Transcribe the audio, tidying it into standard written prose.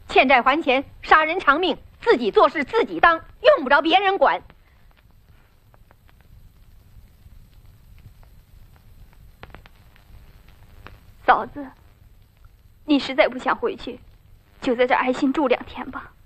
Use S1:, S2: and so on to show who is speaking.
S1: 欠债还钱，杀人偿命，自己做事自己当，用不着别人管。
S2: 嫂子，你实在不想回去，就在这儿安心住2天吧。